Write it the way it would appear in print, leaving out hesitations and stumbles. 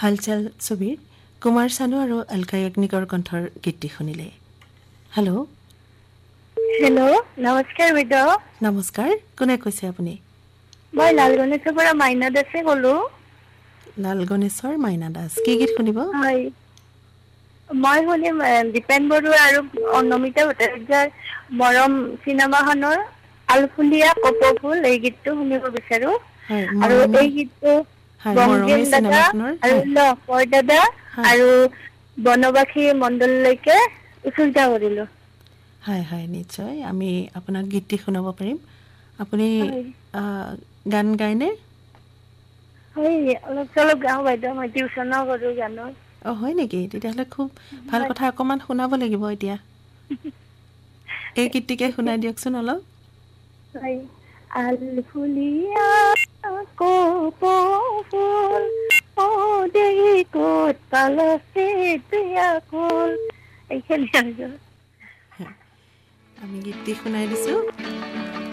হালচাল ছবিৰ কুমাৰ চানু আৰু অলকা য়াগনিকৰ কণ্ঠৰ গীতটি শুনিলে। হেল্ল' হেল্ল' নমস্কাৰ বাইদেউ। নমস্কাৰ, কোনে কৈছে আপুনি? মই লালগণেশৰ পৰা মাইনা দাসে ক'লো। লাল গণেশৰ মাইনা দাস, কি গীত শুনিব? হয়, মই শুনিম দীপেন বৰুৱা আৰু নমিতা ভট্টাচাৰ্যৰ মৰম চিনেমাখনৰ আলফুলীয়া কপৌফুল এই গীতটো শুনিব বিচাৰো। হয়, আৰু মৰমী এই গীতটো হয় বংগীম মৰমী দাদা চিনেমাখনৰ আৰু হয় লহকৰ দাদা হয় আৰু বনবাসী মণ্ডললৈকে উচৰ্গা কৰিলো। হয় হয়, নিশ্চয় আমি আপোনাক গীতটি শুনাব পাৰিম। আপুনি হয় গান গায়নে? হয়, অলপ চলপ গাও বাইদেউ, মই টিউচনো কৰো গানৰ। অঁ হয় নেকি? তেতিয়াহ'লে খুব ভাল হয় কথা, অকণমান শুনাব লাগিব এতিয়া। এই গীতটিকে শুনাই দিয়কচোন অলপ। হয়, আলফুলীয়া কপৌফুল অ দেহি ক'ত পালাছে দিয়া ফুল, এইখিনি আৰু। আমি গীতটি শুনাই দিছোঁ।